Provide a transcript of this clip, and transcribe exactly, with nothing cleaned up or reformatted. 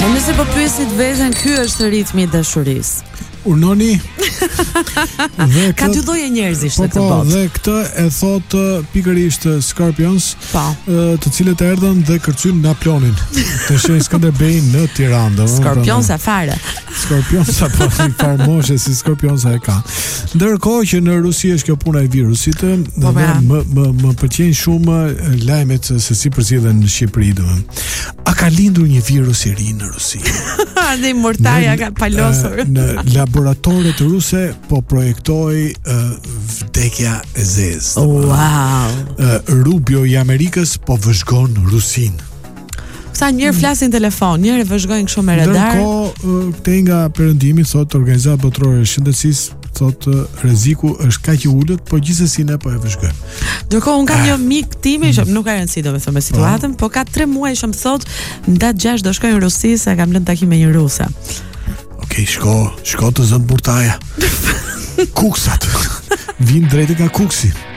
Po nëse po pyesit vezën, ky është ritmi i dashurisë. Urnoni. Dhe ka dy lloje njerëzish në këtë po, botë. Dhe këtë e thot pikërisht Scorpions, po. Të cilët erdhën dhe kërcyn Naplonin të shenjë Skënderbein në Tiranë. Scorpionsa fare. Scorpionsa po fare moshe si Scorpionsa e ka. Ndërkohë që në Rusi është kjo puna e virusit, po, dhe më më më pëlqejnë shumë lajmet se si përzihen në Shqipëri domethënë. A ka lindur një virus i ri në Rusi? Dhe mortaja ka palosur. Në laboratoret ruse po projektoi uh, vdekja e zezë. Oh, wow. Uh, Rubio i Amerikës po vëzhgon Rusin. Sa njerë flasin telefon, njerë vëzhgojnë kështu me radar. Ndërkohë, këtej nga perëndimi thot Organizata Botërore e Shëndetësisë, thot rreziku është kaq i ulët, po gjithsesi ne po e vëzhgojmë. Ndërkohë un kam një mik timi që nuk ka rëndësi domethënë me situatën, po ka tre muaj që më thot ndat gjashtë do shkoj në Rusi se kam lënë takim me një ruse. Okej, shko, shko të zënë burtaja. Kuksat. Vin drejt nga kuksi.